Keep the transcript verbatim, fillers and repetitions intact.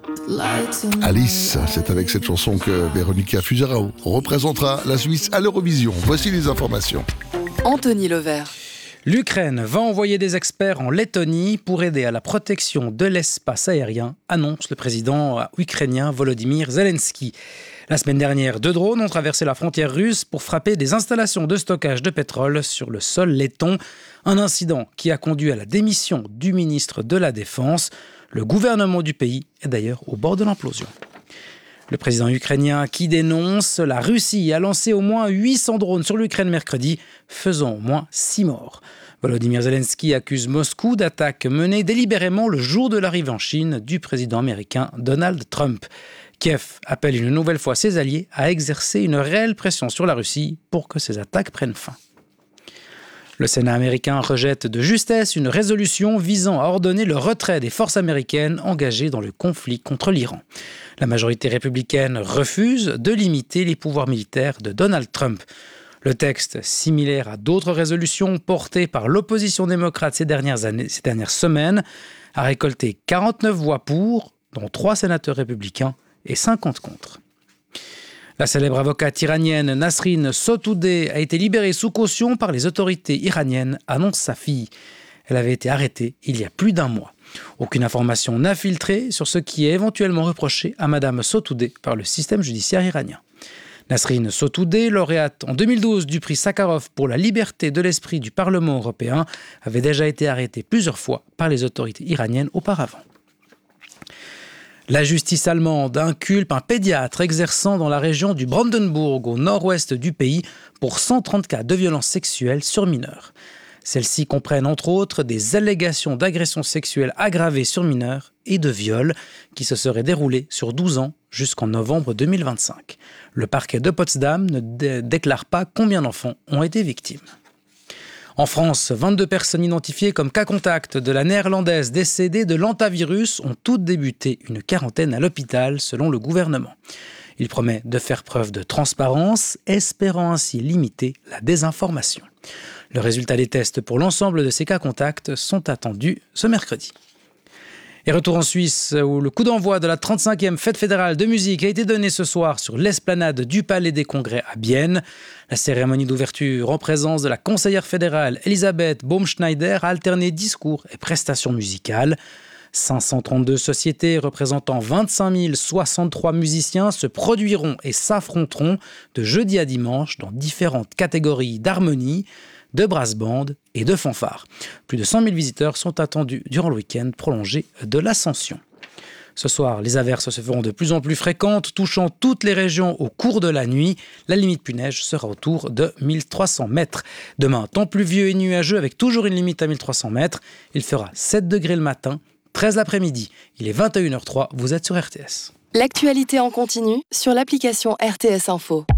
Alice, c'est avec cette chanson que Véronica Fusarao représentera la Suisse à l'Eurovision. Voici les informations. Anthony Levert. L'Ukraine va envoyer des experts en Lettonie pour aider à la protection de l'espace aérien, annonce le président ukrainien Volodymyr Zelensky. La semaine dernière, deux drones ont traversé la frontière russe pour frapper des installations de stockage de pétrole sur le sol letton. Un incident qui a conduit à la démission du ministre de la Défense. Le gouvernement du pays est d'ailleurs au bord de l'implosion. Le président ukrainien qui dénonce, la Russie a lancé au moins huit cents drones sur l'Ukraine mercredi, faisant au moins six morts. Volodymyr Zelensky accuse Moscou d'attaques menées délibérément le jour de l'arrivée en Chine du président américain Donald Trump. Kiev appelle une nouvelle fois ses alliés à exercer une réelle pression sur la Russie pour que ces attaques prennent fin. Le Sénat américain rejette de justesse une résolution visant à ordonner le retrait des forces américaines engagées dans le conflit contre l'Iran. La majorité républicaine refuse de limiter les pouvoirs militaires de Donald Trump. Le texte, similaire à d'autres résolutions portées par l'opposition démocrate ces dernières années, ces dernières semaines, a récolté quarante-neuf voix pour, dont trois sénateurs républicains et cinquante contre. La célèbre avocate iranienne Nasrin Sotoudeh a été libérée sous caution par les autorités iraniennes, annonce sa fille. Elle avait été arrêtée il y a plus d'un mois. Aucune information n'a filtré sur ce qui est éventuellement reproché à Madame Sotoudeh par le système judiciaire iranien. Nasrin Sotoudeh, lauréate en deux mille douze du prix Sakharov pour la liberté de l'esprit du Parlement européen, avait déjà été arrêtée plusieurs fois par les autorités iraniennes auparavant. La justice allemande inculpe un pédiatre exerçant dans la région du Brandenburg au nord-ouest du pays pour cent trente cas de violences sexuelles sur mineurs. Celles-ci comprennent entre autres des allégations d'agressions sexuelles aggravées sur mineurs et de viols qui se seraient déroulés sur douze ans jusqu'en novembre deux mille vingt-cinq. Le parquet de Potsdam ne dé- déclare pas combien d'enfants ont été victimes. En France, vingt-deux personnes identifiées comme cas contact de la néerlandaise décédée de l'hantavirus ont toutes débuté une quarantaine à l'hôpital, selon le gouvernement. Il promet de faire preuve de transparence, espérant ainsi limiter la désinformation. Le résultat des tests pour l'ensemble de ces cas contacts sont attendus ce mercredi. Et retour en Suisse, où le coup d'envoi de la trente-cinquième fête fédérale de musique a été donné ce soir sur l'esplanade du Palais des Congrès à Bienne. La cérémonie d'ouverture en présence de la conseillère fédérale Elisabeth Baumschneider a alterné discours et prestations musicales. cinq cent trente-deux sociétés représentant vingt-cinq mille soixante-trois musiciens se produiront et s'affronteront de jeudi à dimanche dans différentes catégories d'harmonie, de brass band et de fanfare. Plus de cent mille visiteurs sont attendus durant le week-end prolongé de l'Ascension. Ce soir, les averses se feront de plus en plus fréquentes, touchant toutes les régions au cours de la nuit. La limite pluie-neige sera autour de mille trois cents mètres. Demain, temps pluvieux et nuageux avec toujours une limite à mille trois cents mètres. Il fera sept degrés le matin, treize l'après-midi. Il est vingt et une heures zéro trois, vous êtes sur R T S. L'actualité en continu sur l'application R T S Info.